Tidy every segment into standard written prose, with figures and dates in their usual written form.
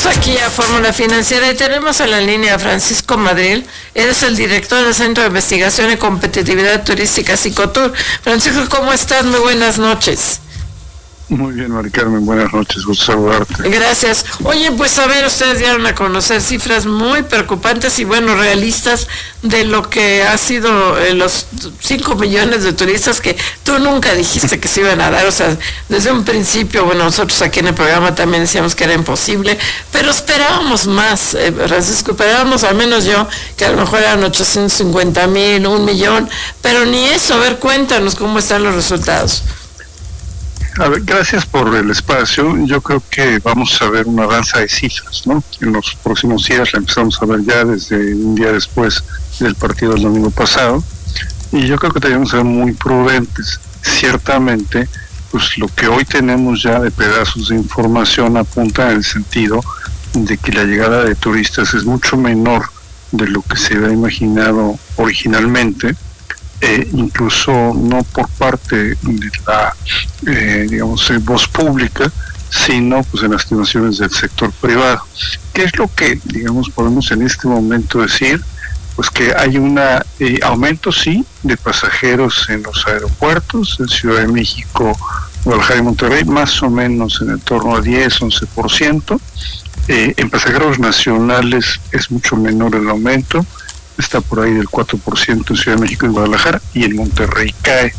aquí a Fórmula Financiera y tenemos en la línea a Francisco Madril. Eres el director del Centro de Investigación y Competitividad Turística Cicotur. Francisco, ¿cómo estás? Muy buenas noches. Muy bien, Mari Carmen, buenas noches, gusto saludarte. Gracias. Oye, pues a ver, ustedes dieron a conocer cifras muy preocupantes y bueno, realistas de lo que ha sido los 5 millones de turistas que tú nunca dijiste que se iban a dar, o sea, desde un principio, bueno, nosotros aquí en el programa también decíamos que era imposible, pero esperábamos más, Francisco, esperábamos, al menos yo, que a lo mejor eran 850,000, 1 millón, pero ni eso. A ver, cuéntanos cómo están los resultados. A ver, gracias por el espacio. Yo creo que vamos a ver una danza de cifras, ¿no? En los próximos días la empezamos a ver ya desde un día después del partido del domingo pasado. Y yo creo que tenemos que ser muy prudentes. Ciertamente, pues lo que hoy tenemos ya de pedazos de información apunta en el sentido de que la llegada de turistas es mucho menor de lo que se había imaginado originalmente. Incluso no por parte de la voz pública, sino pues en las estimaciones del sector privado. ¿Qué es lo que podemos en este momento decir? Pues que hay un aumento sí de pasajeros en los aeropuertos en Ciudad de México, Guadalajara y Monterrey, más o menos en el torno a 10-11%. En pasajeros nacionales es mucho menor el aumento, está por ahí del 4% en Ciudad de México y Guadalajara, y en Monterrey cae.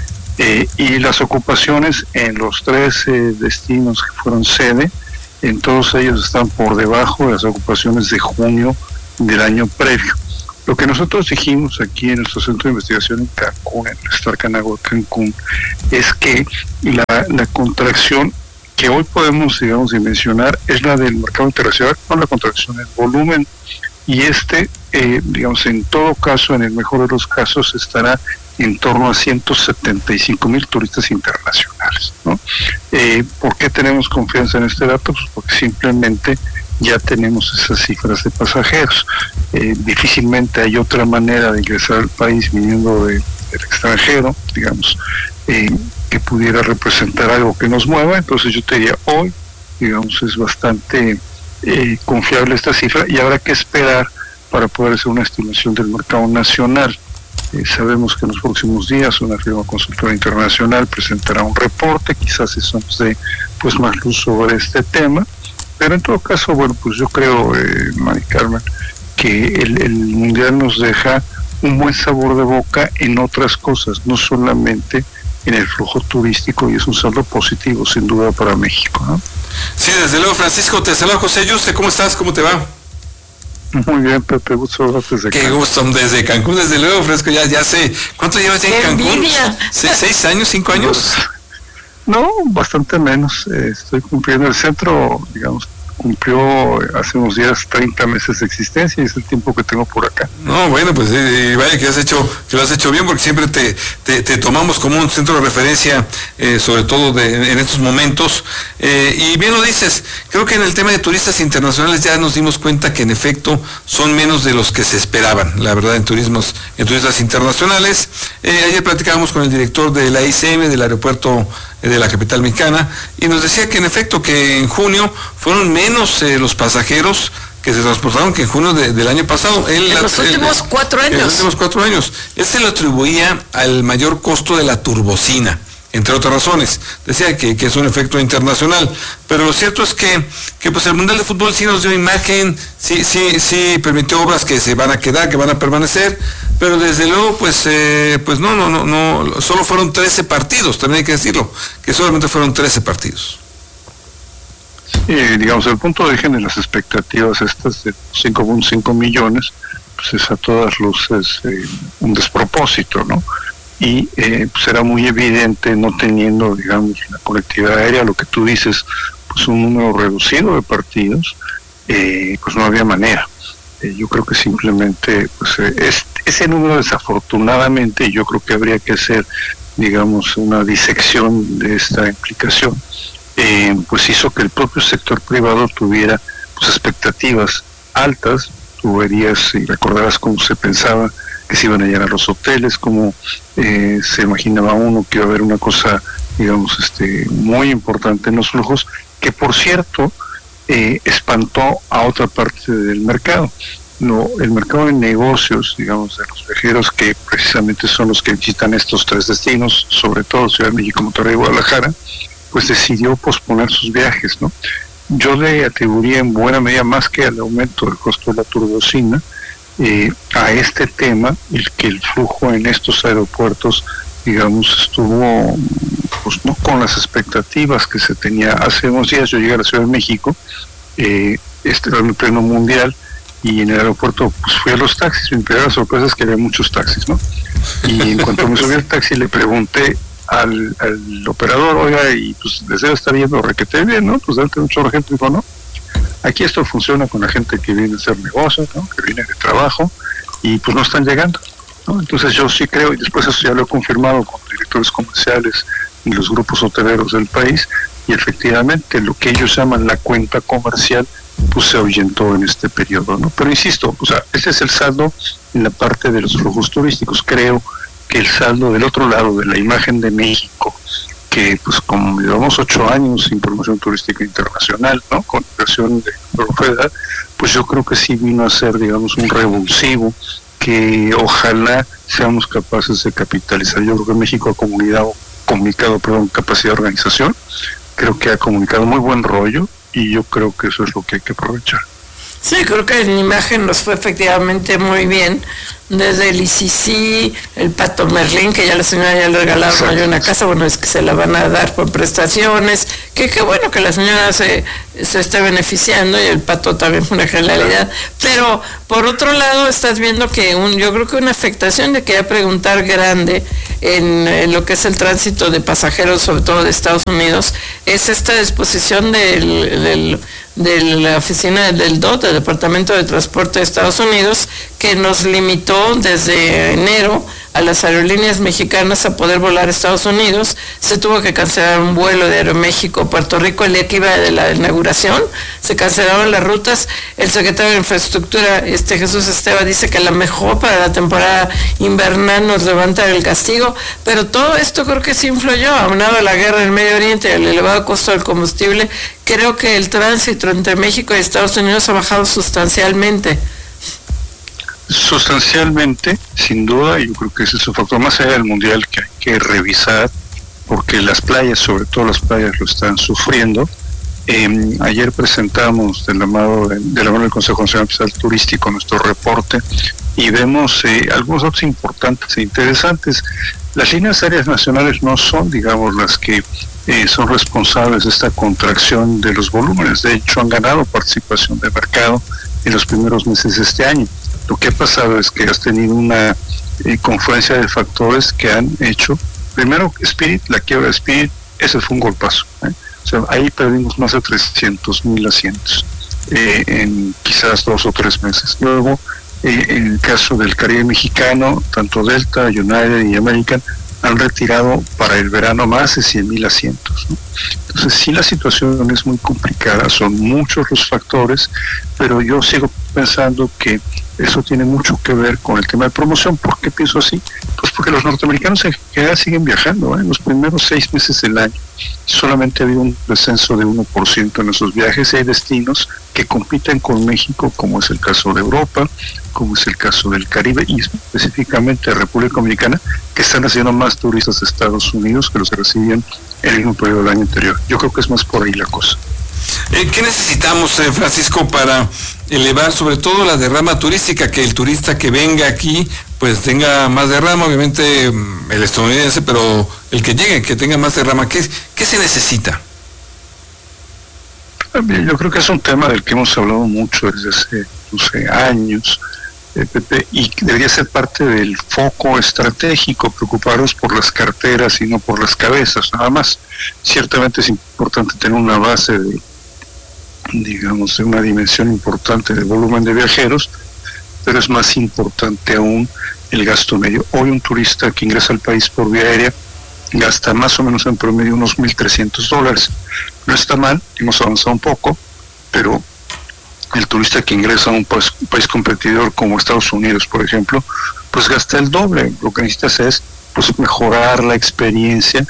Y las ocupaciones en los 13 destinos que fueron sede, en todos ellos están por debajo de las ocupaciones de junio del año previo. Lo que nosotros dijimos aquí en nuestro centro de investigación en Cancún, en el Star Canagua Cancún, es que la contracción que hoy podemos, dimensionar es la del mercado internacional, no la contracción del volumen. Y en todo caso, en el mejor de los casos, estará en torno a 175,000 turistas internacionales, ¿no? ¿Por qué tenemos confianza en este dato? Pues porque simplemente ya tenemos esas cifras de pasajeros. Difícilmente hay otra manera de ingresar al país viniendo del extranjero, que pudiera representar algo que nos mueva. Entonces yo te diría, hoy, es bastante confiable esta cifra, y habrá que esperar para poder hacer una estimación del mercado nacional. Sabemos que en los próximos días una firma consultora internacional presentará un reporte, quizás eso nos dé más luz sobre este tema, pero en todo caso, pues yo creo, Mari Carmen, que el Mundial nos deja un buen sabor de boca en otras cosas, no solamente en el flujo turístico, y es un saldo positivo sin duda para México, ¿no? Sí, desde luego, Francisco. Te saluda José Yuste. ¿Cómo estás? ¿Cómo te va? Muy bien, Pepe, gusto desde Qué Cancún. Gusto, desde Cancún, desde luego, Fresco, ya sé. ¿Cuánto llevas ya en Cancún? ¿6 años, 5 años? No, bastante menos. Estoy cumpliendo el centro, cumplió hace unos días 30 meses de existencia, y es el tiempo que tengo por acá. No, bueno, pues vaya que lo has hecho bien, porque siempre te tomamos como un centro de referencia, sobre todo en estos momentos, y bien lo dices. Creo que en el tema de turistas internacionales ya nos dimos cuenta que en efecto son menos de los que se esperaban, la verdad, en turistas internacionales. Ayer platicábamos con el director de la ICM del aeropuerto de la capital mexicana, y nos decía que en efecto que en junio fueron menos los pasajeros que se transportaron que en junio del año pasado. En los últimos 4 años. En los últimos 4 años. Él se lo atribuía al mayor costo de la turbocina, entre otras razones. Decía que es un efecto internacional, pero lo cierto es que pues el Mundial de Fútbol sí nos dio imagen, sí permitió obras que se van a quedar, que van a permanecer, pero desde luego pues no, solo fueron 13 partidos, también hay que decirlo, que solamente fueron 13 partidos. El punto de origen de las expectativas estas de 5.5 millones, pues es a todas luces un despropósito, ¿no? Y pues era muy evidente, no teniendo, la conectividad aérea, lo que tú dices, pues un número reducido de partidos, pues no había manera. Yo creo que simplemente, pues ese número, desafortunadamente, yo creo que habría que hacer, una disección de esta implicación, pues hizo que el propio sector privado tuviera expectativas altas. Tú verías y recordarás cómo se pensaba que se iban a llenar los hoteles, cómo se imaginaba uno que iba a haber una cosa, muy importante en los flujos, que por cierto, espantó a otra parte del mercado. No, el mercado de negocios, digamos, de los viajeros, que precisamente son los que visitan estos 3 destinos, sobre todo Ciudad de México, Monterrey y Guadalajara, pues decidió posponer sus viajes, ¿no? Yo le atribuiría en buena medida, más que al aumento del costo de la turbocina, a este tema, el que el flujo en estos aeropuertos, digamos, estuvo pues no con las expectativas que se tenía. Hace unos días yo llegué a la Ciudad de México, era en pleno mundial, y en el aeropuerto pues fui a los taxis. Mi primera sorpresa es que había muchos taxis, ¿no? Y en cuanto me subí al taxi le pregunté al operador, oiga, y pues les debe estar yendo requete bien, ¿no? Pues delante mucha gente. Dijo, no, aquí esto funciona con la gente que viene a hacer negocios, ¿no? Que viene de trabajo, y pues no están llegando, ¿no? Entonces yo sí creo, y después eso ya lo he confirmado con directores comerciales y los grupos hoteleros del país, y efectivamente lo que ellos llaman la cuenta comercial pues se ahuyentó en este periodo, ¿no? Pero insisto, o sea, ese es el saldo en la parte de los flujos turísticos. Creo que el saldo del otro lado, de la imagen de México, que pues como llevamos 8 años sin promoción turística internacional, ¿no? Con inversión de Profeda, pues yo creo que sí vino a ser, digamos, un revulsivo que ojalá seamos capaces de capitalizar. Yo creo que México ha comunicado capacidad de organización, creo que ha comunicado muy buen rollo, y yo creo que eso es lo que hay que aprovechar. Sí, creo que en imagen nos fue efectivamente muy bien, desde el ICC, el Pato Merlín, que ya la señora ya le regalaron hoy una casa, bueno, es que se la van a dar por prestaciones, que qué bueno que la señora se esté beneficiando, y el Pato también fue una genialidad, pero por otro lado estás viendo que yo creo que una afectación de que haya preguntar grande en lo que es el tránsito de pasajeros, sobre todo de Estados Unidos, es esta disposición de la oficina del DOT, del Departamento de Transporte de Estados Unidos, que nos limitó desde enero a las aerolíneas mexicanas a poder volar a Estados Unidos. Se tuvo que cancelar un vuelo de Aeroméxico Puerto Rico el día que iba de la inauguración, se cancelaron las rutas. El secretario de Infraestructura, Jesús Esteva, dice que a lo mejor para la temporada invernal nos levanta el castigo, pero todo esto creo que sí influyó, aunado a la guerra en el Medio Oriente y el elevado costo del combustible. Creo que el tránsito entre México y Estados Unidos ha bajado sustancialmente. Sustancialmente, sin duda, yo creo que ese es un factor más allá del mundial que hay que revisar, porque las playas, sobre todo las playas, lo están sufriendo. Ayer presentamos de la mano del Consejo Nacional Turístico nuestro reporte, y vemos algunos datos importantes e interesantes. Las líneas aéreas nacionales no son, digamos, las que son responsables de esta contracción de los volúmenes. De hecho, han ganado participación de mercado en los primeros meses de este año. Lo que ha pasado es que has tenido una confluencia de factores que han hecho, primero Spirit, la quiebra de Spirit, ese fue un golpazo, o sea, ahí perdimos más de 300,000 asientos en quizás 2 o 3 meses. Luego, en el caso del Caribe mexicano, tanto Delta, United y American han retirado para el verano más de 100,000 asientos, ¿no? Entonces sí, la situación es muy complicada, son muchos los factores, pero yo sigo pensando que eso tiene mucho que ver con el tema de promoción. ¿Por qué pienso así? Pues porque los norteamericanos en general siguen viajando, en los primeros 6 meses del año solamente ha habido un descenso de 1% en esos viajes, y hay destinos que compiten con México, como es el caso de Europa, como es el caso del Caribe, y específicamente de República Dominicana, que están haciendo más turistas de Estados Unidos que los que recibían en el mismo periodo del año anterior. Yo creo que es más por ahí la cosa. ¿Qué necesitamos, Francisco, para elevar sobre todo la derrama turística, que el turista que venga aquí pues tenga más derrama? Obviamente el estadounidense, pero el que llegue, que tenga más derrama. ¿Qué se necesita? Yo creo que es un tema del que hemos hablado mucho desde hace años, Pepe, y debería ser parte del foco estratégico, preocuparnos por las carteras y no por las cabezas, nada más. Ciertamente es importante tener una base de, digamos, de una dimensión importante de volumen de viajeros, pero es más importante aún el gasto medio. Hoy un turista que ingresa al país por vía aérea gasta más o menos en promedio unos $1,300. No está mal, hemos avanzado un poco, pero el turista que ingresa a un país competidor como Estados Unidos, por ejemplo, pues gasta el doble. Lo que necesitas es pues mejorar la experiencia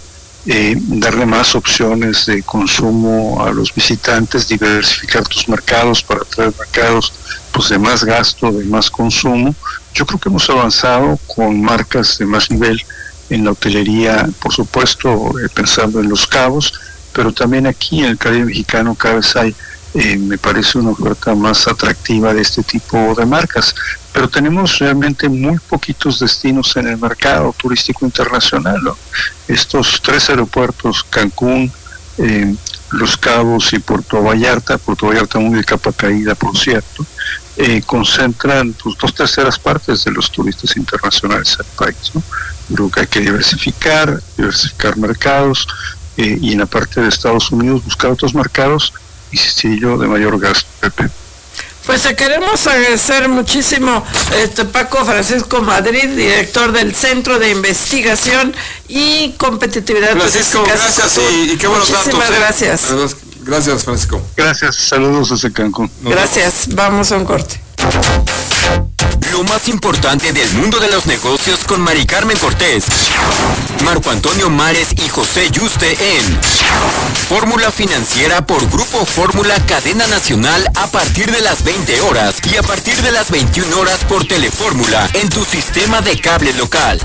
darle más opciones de consumo a los visitantes, diversificar tus mercados para atraer mercados pues de más gasto, de más consumo. Yo creo que hemos avanzado con marcas de más nivel en la hotelería, por supuesto, pensando en Los Cabos, pero también aquí en el Caribe mexicano cada vez hay, me parece, una oferta más atractiva de este tipo de marcas. Pero tenemos realmente muy poquitos destinos en el mercado turístico internacional, ¿no? Estos 3 aeropuertos, Cancún, Los Cabos y Puerto Vallarta muy de capa caída, por cierto, concentran pues 2/3 partes de los turistas internacionales al país, ¿no? Creo que hay que diversificar mercados, y en la parte de Estados Unidos buscar otros mercados y sencillo de mayor gasto, Pepe. Pues te queremos agradecer muchísimo, Paco Francisco Madrid, director del Centro de Investigación y Competitividad. Francisco, gracias y qué buenos datos. Muchísimas gracias. Gracias, Francisco. Gracias, saludos desde Cancún. Gracias, vamos a un corte. Lo más importante del mundo de los negocios con Mari Carmen Cortés, Marco Antonio Mares y José Yuste en Fórmula Financiera por Grupo Fórmula Cadena Nacional a partir de las 20 horas y a partir de las 21 horas por Telefórmula en tu sistema de cable local.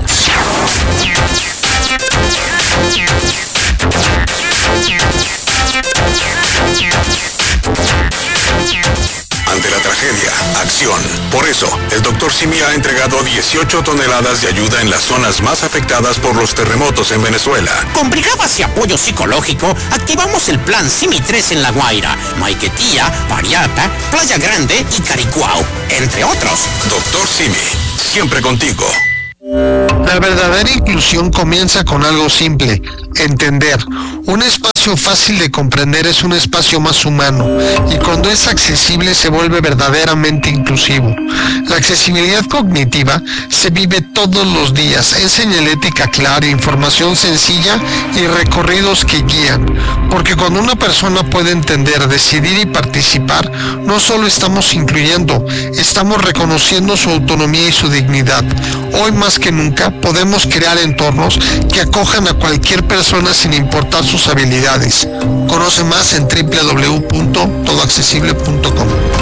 Ante la tragedia, acción. Por eso, el Dr. Simi ha entregado 18 toneladas de ayuda en las zonas más afectadas por los terremotos en Venezuela. Con brigadas y apoyo psicológico, activamos el plan Simi 3 en La Guaira, Maiquetía, Pariata, Playa Grande y Caricuao, entre otros. Dr. Simi, siempre contigo. La verdadera inclusión comienza con algo simple, entender. Un espacio fácil de comprender es un espacio más humano, y cuando es accesible se vuelve verdaderamente inclusivo. La accesibilidad cognitiva se vive todos los días, es señalética clara, información sencilla y recorridos que guían. Porque cuando una persona puede entender, decidir y participar, no solo estamos incluyendo, estamos reconociendo su autonomía y su dignidad. Hoy más que nunca podemos crear entornos que acojan a cualquier persona sin importar sus habilidades. Conoce más en www.todoaccesible.com.